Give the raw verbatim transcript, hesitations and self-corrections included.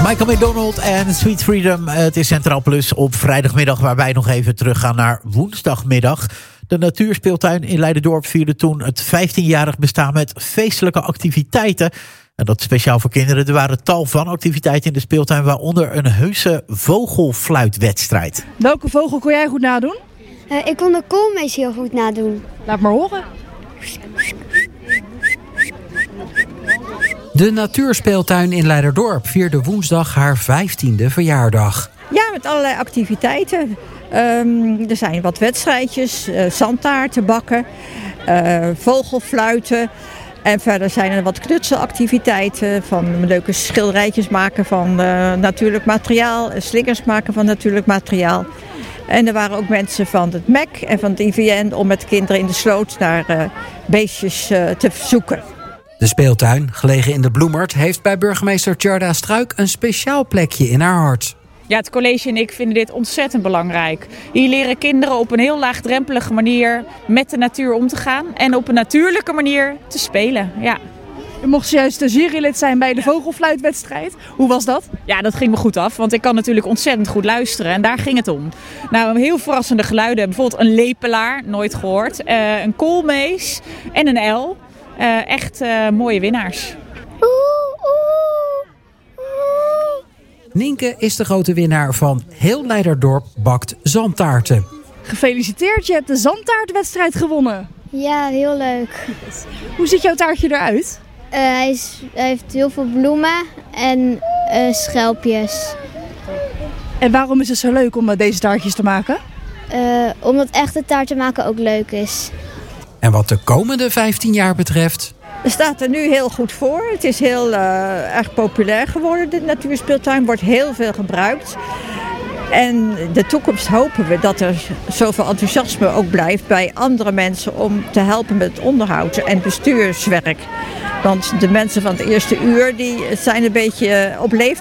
Michael McDonald en Sweet Freedom. Het is Centraal Plus op vrijdagmiddag, waarbij we nog even teruggaan naar woensdagmiddag. De natuurspeeltuin in Leiderdorp vierde toen het vijftienjarig bestaan met feestelijke activiteiten. En dat speciaal voor kinderen. Er waren tal van activiteiten in de speeltuin, waaronder een heuse vogelfluitwedstrijd. Welke vogel kon jij goed nadoen? Uh, ik kon de koolmees heel goed nadoen. Laat maar horen. De natuurspeeltuin in Leiderdorp vierde woensdag haar vijftiende verjaardag. Ja, met allerlei activiteiten. Um, er zijn wat wedstrijdjes, uh, zandtaarten bakken, uh, vogelfluiten. En verder zijn er wat knutselactiviteiten, van leuke schilderijtjes maken van uh, natuurlijk materiaal, slingers maken van natuurlijk materiaal. En er waren ook mensen van het M E C en van het I V N om met kinderen in de sloot naar uh, beestjes uh, te zoeken. De speeltuin, gelegen in de Bloemert, heeft bij burgemeester Tjarda Struik een speciaal plekje in haar hart. Ja, het college en ik vinden dit ontzettend belangrijk. Hier leren kinderen op een heel laagdrempelige manier met de natuur om te gaan en op een natuurlijke manier te spelen. Ja. Je mocht juist jurylid zijn bij de vogelfluitwedstrijd. Hoe was dat? Ja, dat ging me goed af, want ik kan natuurlijk ontzettend goed luisteren en daar ging het om. Nou, heel verrassende geluiden. Bijvoorbeeld een lepelaar, nooit gehoord. Uh, een koolmees en een el. Uh, echt uh, mooie winnaars. Nienke is de grote winnaar van Heel Leiderdorp bakt zandtaarten. Gefeliciteerd, je hebt de zandtaartwedstrijd gewonnen. Ja, heel leuk. Hoe ziet jouw taartje eruit? Uh, hij, is, hij heeft heel veel bloemen en uh, schelpjes. En waarom is het zo leuk om deze taartjes te maken? Uh, omdat echte taarten maken ook leuk is. En wat de komende vijftien jaar betreft? Er staat er nu heel goed voor. Het is heel uh, erg populair geworden, de natuurspeeltuin. Wordt heel veel gebruikt. En de toekomst hopen we dat er zoveel enthousiasme ook blijft bij andere mensen om te helpen met het onderhoud en bestuurswerk. Want de mensen van het eerste uur die zijn een beetje op leeftijd.